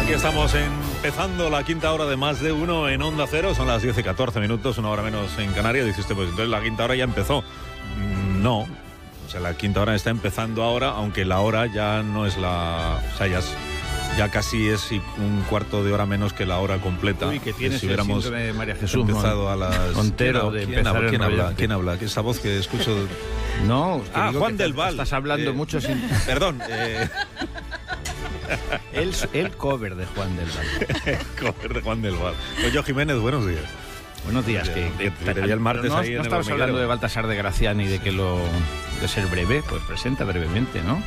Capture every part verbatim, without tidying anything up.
Aquí estamos empezando la quinta hora de Más de Uno en Onda Cero. Son las diez y catorce minutos, una hora menos en Canarias. Dice usted, pues entonces la quinta hora ya empezó. No, o sea, la quinta hora está empezando ahora, aunque la hora ya no es la... O sea, ya, es, ya casi es un cuarto de hora menos que la hora completa. Uy, que tienes si hubiéramos el síndrome de María Jesús empezado a las... Montero de ¿Quién, empezar habla, ¿quién, habla, el ¿Quién habla? Esa voz que escucho... No, ah, Juan que del Val. Estás hablando eh, mucho sin... Perdón, eh... el, el cover de Juan del Val. cover de Juan del Val. Oye, Jiménez, buenos días. Buenos días. Que, que, que te vi el martes no, ahí no en estamos el hablando de Baltasar de Graciani y de que lo de ser breve, pues presenta brevemente, ¿no?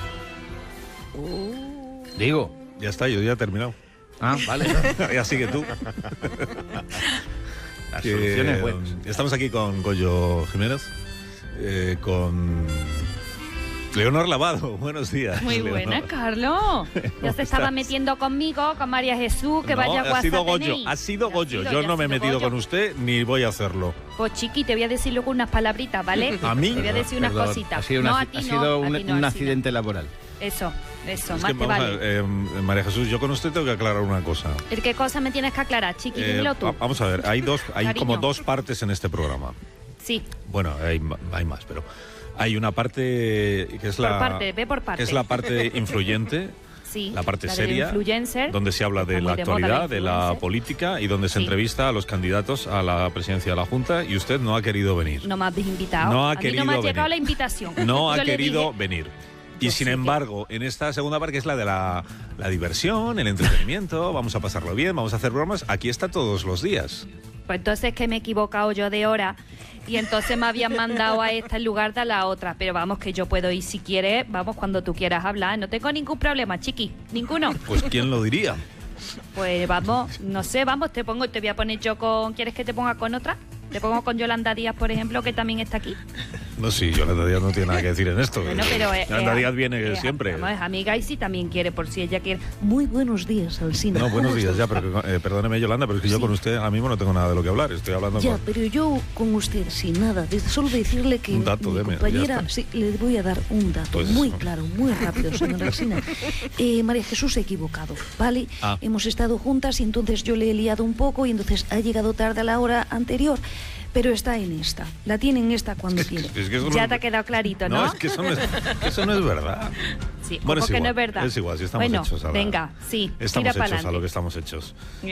Uh. Digo. Ya está, yo ya he terminado. Ah, vale. Ya sigue tú. Las que, soluciones buenas. Estamos aquí con Goyo Jiménez, eh, con Leonor Lavado. Buenos días. Muy Leonor. buena, Carlos. Ya se estaba metiendo conmigo, con María Jesús, que no, vaya a WhatsApp. Ha sido Goyo, tenéis. ha sido Goyo. Sido, Yo no me he metido Goyo. con usted ni voy a hacerlo. Pues chiqui, te voy a decir luego unas palabritas, ¿vale? ¿A mí? Te voy a decir unas Perdón, cositas. Ha sido, no, una, a ti ha no, sido a un, ti no, un así accidente no. laboral. Eso, eso, Es más que, te vamos a vale. ver, eh, María Jesús, yo con usted tengo que aclarar una cosa. ¿El qué cosa me tienes que aclarar, chiqui? Eh, Dímelo tú. vamos a ver, hay dos, hay Cariño. como dos partes en este programa. Sí. Bueno, hay, hay más, pero hay una parte que es Por la parte, ve por parte. que es la parte influyente. Sí, La parte la del seria, influencer, donde se habla de está la muy de moda, actualidad, la de la influencer. política y donde se Sí. entrevista a los candidatos a la presidencia de la Junta y usted no ha querido venir. No me habéis invitado. No ha a mí querido no me ha venir. llegado la invitación. No ha Yo le querido dije- venir. Y Yo sin sí que- embargo, en esta segunda parte, que es la de la, la diversión, el entretenimiento, vamos a pasarlo bien, vamos a hacer bromas, aquí está todos los días. Pues entonces que me he equivocado yo de hora y entonces me habían mandado a esta en lugar de a la otra. Pero vamos, que yo puedo ir si quieres, vamos cuando tú quieras hablar. No tengo ningún problema, chiqui, ninguno. Pues ¿quién lo diría? Pues vamos, no sé, vamos, te pongo, te voy a poner yo con... ¿Quieres que te ponga con otra? Te pongo con Yolanda Díaz, por ejemplo, que también está aquí. No, sí, Yolanda Díaz no tiene nada que decir en esto. Bueno, pero eh, Yolanda eh, Díaz viene eh, siempre. Vamos, es amiga y si también quiere, por si ella quiere. Muy buenos días, Alsina. No, buenos días ya, pero eh, perdóneme, Yolanda, pero es que yo Sí. con usted ahora mismo no tengo nada de lo que hablar. Estoy hablando Ya, con... pero yo con usted, sin nada, de- solo decirle que Un dato, mi deme, ya compañera, está. sí, le voy a dar un dato Pues muy eso. claro, muy rápido, señora Alsina. Eh, María Jesús se ha equivocado, ¿vale? Ah. Hemos estado juntas y entonces yo le he liado un poco y entonces ha llegado tarde a la hora anterior. Pero está en esta, la tiene en esta cuando Es que- quiere. es que eso Ya no- te ha quedado clarito, ¿no? No, es que eso no es, que eso no es verdad. Sí, Bueno, ¿cómo es que no igual, es verdad? es igual, si estamos bueno, hechos a la- venga, sí, Estamos tira hechos a pa'lante. lo que estamos hechos.